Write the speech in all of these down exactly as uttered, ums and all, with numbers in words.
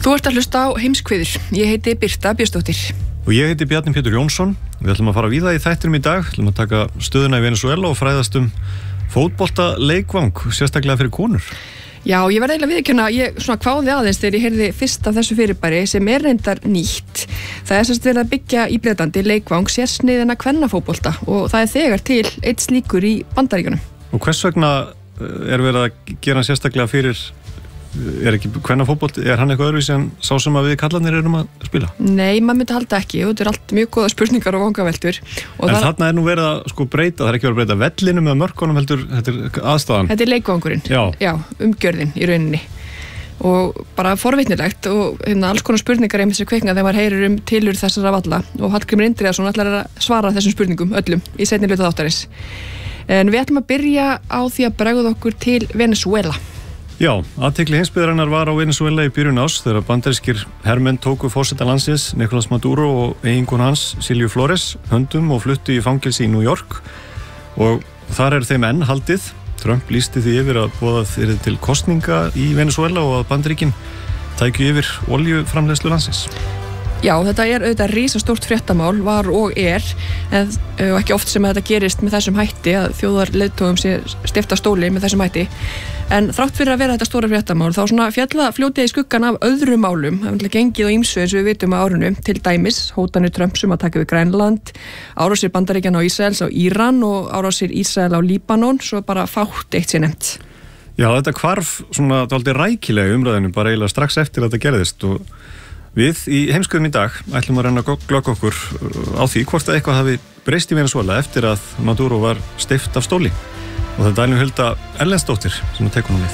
Þú ert að hlusta á Heimskviður. Ég heiti Birta Björnsdóttir. Og ég heiti Bjarni Pétur Jónsson. Við ætlum að fara víða í þættinum í dag. Við ætlum að taka stöðuna í Venezuela og fræðast um fótbolta leikvang, sérstaklega fyrir konur. Já, ég verði eiginlega viðurkenna, ég svona kváði aðeins þegar ég heyrði fyrst af þessu fyrirbæri sem er reyndar nýtt. Það er semst verið að byggja í Bretlandi leikvang sérsniðina kvennafótbolta og það er þegar til eitt slíkur í Bandaríkjunum. Og hvers vegna er verið að gera hann sérstaklega fyrir, er ekki kvennafótbolti, er hann eitthvað öðruvísi en sá sem að við kallarnir erum að spila? Nei, maður myndi halda ekki, og þetta er allt mjög góða spurningar og vangaveltur. Og en þarna er nú verið að sko breyta, það er ekki verið að breyta vellinum eða mörkunum heldur, þetta er aðstæðan. Þetta er leikvangurinn, já, já umgjörðin í rauninni. Og bara forvitnilegt og hérna, alls konar spurningar einmitt sem kveikna þegar maður heyrir um tilurð þessara valla og Hallgrímur Indriðason ætlar að svara þessum spurningum öllum í seinni hluta þáttarins. En við ætlum að byrja á því að bregða okkur til Venezuela. Já, athygli heimsbyggðarinnar var á Venezuela í byrjun árs þegar bandarískir hermenn tóku forseta landsins Nicolás Maduro og eiginkonu hans Silju Flores höndum og fluttu í fangelsi í New York og þar er þeim enn haldið. Trump lýsti því yfir að boðað yrði til kosninga í Venezuela og að Bandaríkin tækju yfir oljuframleiðslu landsins. Já, þetta er auðvitað risastórt fréttamál, var og er, en uh, ekki oft sem að þetta gerist með þessum hætti, að þjóðarleiðtogum sé stifta stóli með þessum hætti. En þrátt fyrir að vera þetta stóra fréttamál, þá svona fjalla fljótið í skuggan af öðrum málum, það er gengið á ýmsu eins og við vitum á árinu, til dæmis hótanir Trumps um að taka við Grænland, árásir Bandaríkjanna á Ísraels á Íran og árásir Ísrael á Líbanon, svo bara fátt eitt sé nefnt. Já, þetta hvarf svona dálítið rækilega umræðinu bara eiginlega strax eftir að þetta gerðist og við í Heimskviðum í dag ætlum að reyna að glögga okkur á því hvort að eitthvað hafi breyst í Venezuela eftir að Maduro var steypt af stóli. Og það er Dælin Hulda Erlendsdóttir sem að tekur hún við.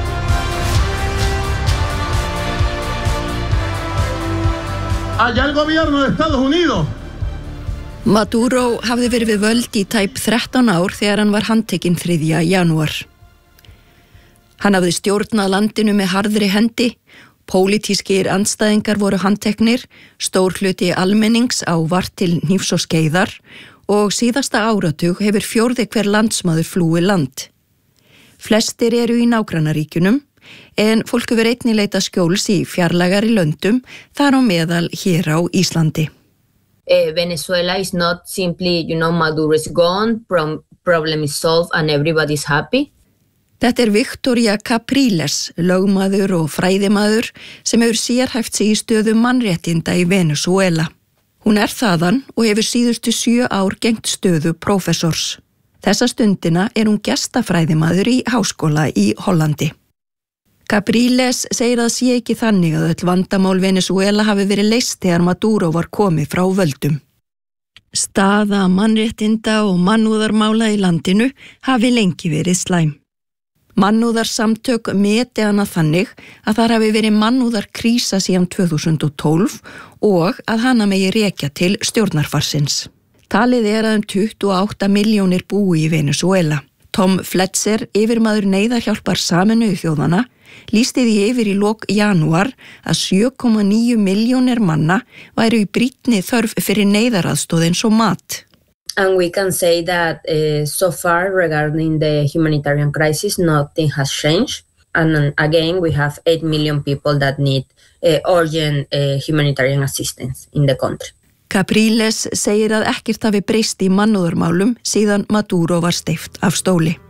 Allá el gobierno de Estados Unidos. Maduro hafði verið við völd í tæp þrettán ár þegar hann var handtekinn þriðja janúar. Hann hafði stjórnað landinu með harðri hendi. Pólitískir andstæðingar voru handteknir, stór hluti almennings á vart til hnífs og skeiðar og síðasta áratug hefur fjórði hver landsmaður flúið land. Flestir eru í nágrannaríkjunum, en fólk hefur einnig leitað skjóls í fjarlægari löndum, þar á meðal hér á Íslandi. Uh, Venezuela is not simply, you know, Maduro is gone, prom- problem is solved and everybody's happy. Þetta er Victoria Capriles, lögmaður og fræðimaður sem hefur sérhæft sig í stöðu mannréttinda í Venezuela. Hún er þaðan og hefur síðustu sjö ár gegnt stöðu prófessors. Þessa stundina er hún gestafræðimaður í háskóla í Hollandi. Capriles segir að sé ekki þannig að öll vandamál Venezuela hafi verið leyst þegar Maduro var komið frá völdum. Staða mannréttinda og mannúðarmála í landinu hafi lengi verið slæm. Mannúðarsamtök meti hana þannig að þar hafi verið mannúðarkrísa síðan tvö þúsund og tólf og að hana megi rekja til stjórnarfarsins. Talið er að um tuttugu og átta milljónir búi í Venezuela. Tom Fletcher, yfirmaður neyðarhjálpar Sameinuðu þjóðanna, lýsti því yfir í lok janúar að sjö komma níu milljónir manna væru í brýnni þörf fyrir neyðaraðstoð eins og mat. And we can say that uh, so far regarding the humanitarian crisis, nothing has changed. And um, again, we have eight million people that need uh, urgent uh, humanitarian assistance in the country. Capriles segir að ekkert hafi breyst í mannúðarmálum síðan Maduro var steypt af stóli.